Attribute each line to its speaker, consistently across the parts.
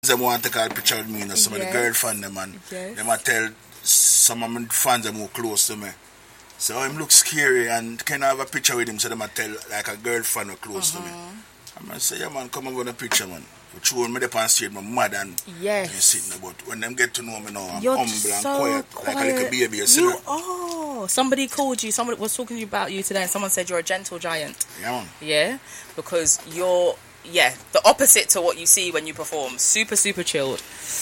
Speaker 1: them want to take a picture with me, you know, some of the girlfriend them and them I tell some of my fans them who close to me. So him look scary and can I have a picture with him so them I tell like a girlfriend who close to me. I'm gonna say, yeah man, come over the picture man. True, me up on stage, my mad and sitting about. When them get to know me now, I'm humble and quiet, like a little baby.
Speaker 2: Somebody called you, somebody was talking to you about you today and someone said you're a gentle giant.
Speaker 1: Yeah man.
Speaker 2: Yeah, because you're the opposite to what you see when you perform. Super, super chilled.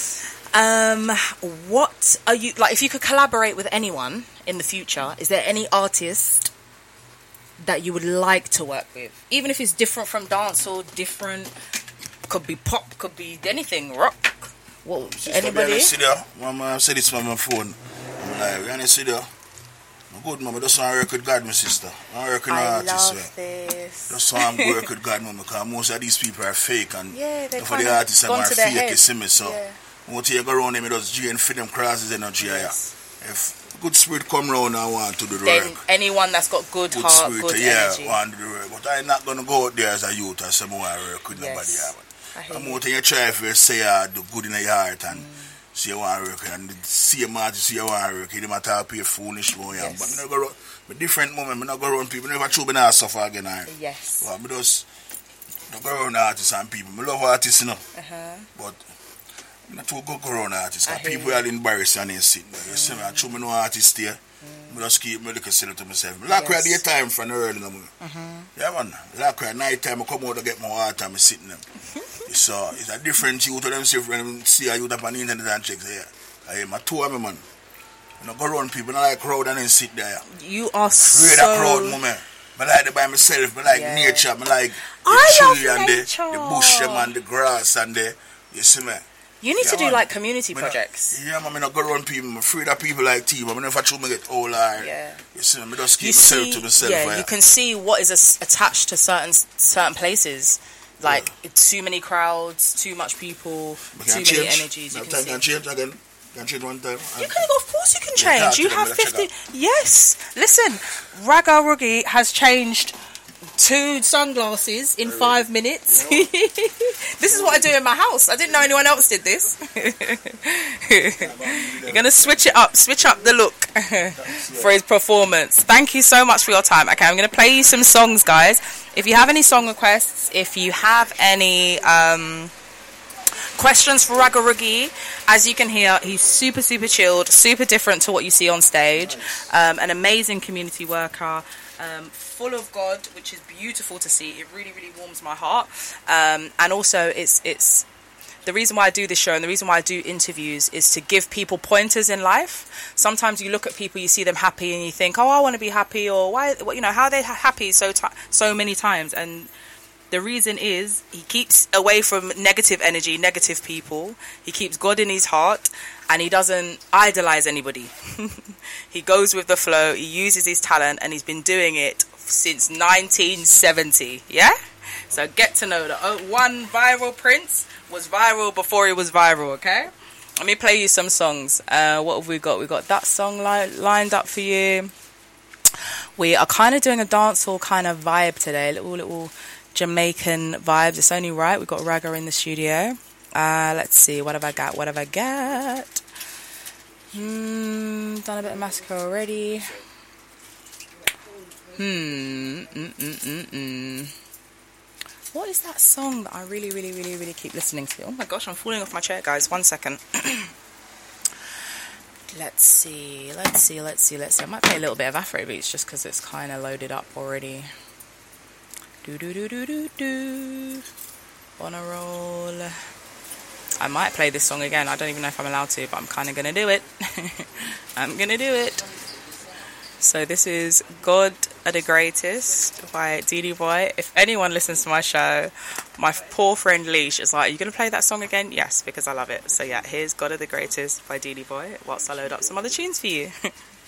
Speaker 2: What are you like? If you could collaborate with anyone in the future, is there any artist that you would like to work with, even if it's different from dance or different? Could be pop, could be anything, rock. Whoa, anybody?
Speaker 1: I said this on my phone. I'm like, we're see there. I'm good, mama. That's why I work with God, my sister. I work with an artist.
Speaker 2: Love this.
Speaker 1: That's why I'm work with God, mama, because most of these people are fake. And
Speaker 2: for
Speaker 1: the artists are fake, you see me. So,
Speaker 2: I
Speaker 1: want to go around them, it does G and fit them crosses energy. If good spirit come round and want to do the
Speaker 2: then
Speaker 1: work.
Speaker 2: anyone that's got good heart,
Speaker 1: spirit,
Speaker 2: good energy.
Speaker 1: Want to do the work. But I'm not going to go out there as a youth and say, I work with nobody. I'm out you try if you say you do good in your heart and see you want to work and see your man to see you want to work. You don't have to pay foolish more. But I go around, different moment, I not go around people. Never true, but I suffer again.
Speaker 2: Yes.
Speaker 1: But I just don't go around artists and people. I love artists, you know. But I'm not too good around artists. Because people are embarrassed and they sit there. You see me, I true, I know artists there. I just keep me looking silly to myself. I like at daytime from early in the morning. Yeah, man. Like at night time, I come out to get my water and I sit in them. So it's a different youth to them see when see a youth up on the internet and check there. I am a two of me, man. I don't go around people, I like crowd and then sit there.
Speaker 2: You are so...
Speaker 1: Read a crowd moment. I like it by myself, I like nature, I like
Speaker 2: the
Speaker 1: tree and the bush and the grass and the... You see me?
Speaker 2: You need to do like community projects.
Speaker 1: Man, I not go around people. I'm afraid of people like T. I never try to get all right. You see, I just keep myself to myself.
Speaker 2: Yeah, you can see what is attached to certain places. Like too many crowds, too much people, too many energies. You
Speaker 1: can change again. Can change one time.
Speaker 2: You can, of course, you can change. You have 50. Yes, listen, Raga Roogie has changed 2 sunglasses in 5 minutes. This is what I do in my house. I didn't know anyone else did this. You're going to switch up the look for his performance. Thank you so much for your time. Okay, I'm going to play you some songs, guys. If you have any song requests, if you have any questions for Raga Roogie, as you can hear, he's super, super chilled, super different to what you see on stage. An amazing community worker. Full of God, which is beautiful to see. It really, really warms my heart. And also, it's the reason why I do this show and the reason why I do interviews is to give people pointers in life. Sometimes you look at people, you see them happy, and you think, "Oh, I want to be happy," or "Why? You know, how are they happy so many times?" And the reason is he keeps away from negative energy, negative people. He keeps God in his heart. And he doesn't idolize anybody. He goes with the flow. He uses his talent, and he's been doing it since 1970. Yeah? So get to know that one viral Prince was viral before he was viral, okay? Let me play you some songs. What have we got? We got that song lined up for you. We are kind of doing a dancehall kind of vibe today. Little Jamaican vibes. It's only right. We've got Raga in the studio. Let's see, what have I got? Done a bit of Massacre already. What is that song that I really, really, really, really keep listening to? Oh my gosh, I'm falling off my chair, guys. 1 second. Let's see. I might play a little bit of Afrobeats just because it's kind of loaded up already. On a roll. I might play this song again. I don't even know if I'm allowed to, but I'm kind of going to do it. I'm going to do it. So this is God Are The Greatest by Didi Boy. If anyone listens to my show, my poor friend Leash is like, "Are you going to play that song again?" Yes, because I love it. So yeah, here's God Are The Greatest by Didi Boy whilst I load up some other tunes for you.